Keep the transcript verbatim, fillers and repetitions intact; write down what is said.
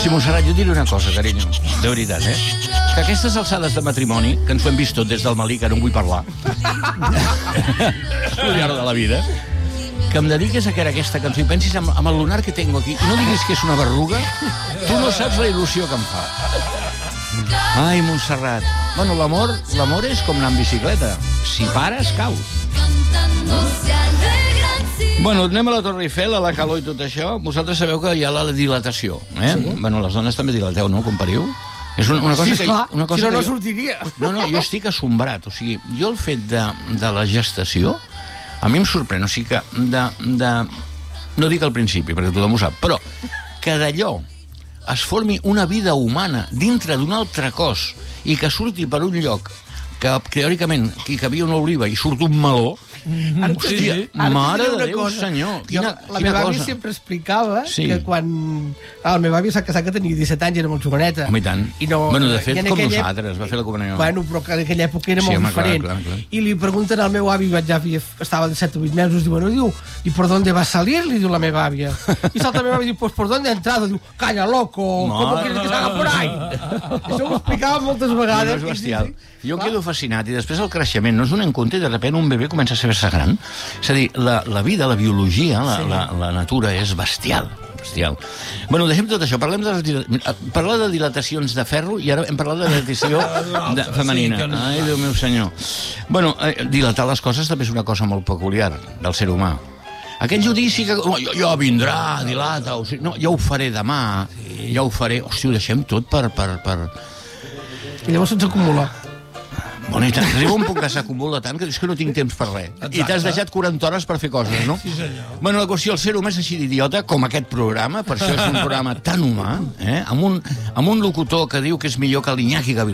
Sí, Montserrat, jo diré una cosa, carinyo, de veritat, eh? Que aquestes alçades de matrimoni, que ens ho hem vist tot des del Malí, que no en vull parlar, al llarg de la vida, que em dediques a que era aquesta cançó i pensis amb, amb el lunar que tengo aquí, i no diguis que és una berruga, tu no saps la il·lusió que em fa. Ai, Montserrat. Bueno, l'amor l'amor és com anar en bicicleta. Si pares, caus. No? Bueno, anem a la Torre Eiffel, a la calor i tot això. Vosaltres sabeu que hi ha la dilatació, eh? Sí. Bueno, les dones també dilateu, no? Com pariu. És una, una cosa sí, que... Clar. Una cosa si no, que no jo... sortiria. No, no, jo estic assombrat. O sigui, jo el fet de, de la gestació, a mi em sorprèn. O sigui que de... de... No dic al principi, perquè tothom ho sap, però que d'allò es formi una vida humana dintre d'un altre cos i que surti per un lloc que teòricament hi cabia una oliva i surt un meló. Ara, Hòstia, sí, mare de Déu, cosa. senyor. Quina, jo, la quina meva àvia cosa. sempre explicava Sí. que quan... Ah, la meva àvia s'ha casat que tenia disset anys i era molt joveneta. Home, i tant. I no, Bueno, de fet, i en com aquella... nosaltres, va fer la comunió. Bueno, però que en aquella època era Sí, molt home, clar, diferent. clar, clar. I li pregunten al meu avi, vaig avi, estava de set o vuit mesos, diu, bueno, diu, ¿y por dónde va a salir? Li diu la meva àvia. I salta la meva àvia i diu, pues por dónde ha entrado? Diu, calla, loco, ¿cómo quieres que salga por ahí? Això ho explicava moltes vegades. No, és bestial. Jo quedo fascinat, i després el creixement no és un encontre, de sobte un bebè comença a ser-se gran. És a dir, la, la vida, la biologia, la, sí. la, la natura és bestial. bestial. Bueno, deixem tot això. Parlem de, parlar de dilatacions de ferro i ara hem parlat de dilatació de, femenina. Ai, Déu meu senyor. Bueno, eh, dilatar les coses també és una cosa molt peculiar del ser humà. Aquell judici que... Oh, jo, jo vindrà, dilata... O sigui, no, ja ho faré demà, ja ho faré... Hòstia, ho deixem tot per... per, per... I llavors se'ns acumula. Bueno, i t'arriba un punt que s'acumula tant que dius que no tinc temps per res. Exacte. I t'has deixat quaranta hores per fer coses, no? Sí, senyor. Bueno, la qüestió, el ser humà és així d'idiota com aquest programa, per això és un programa tan humà, eh? amb, un, amb un locutor que diu que és millor que l'Iñaki Gavilán.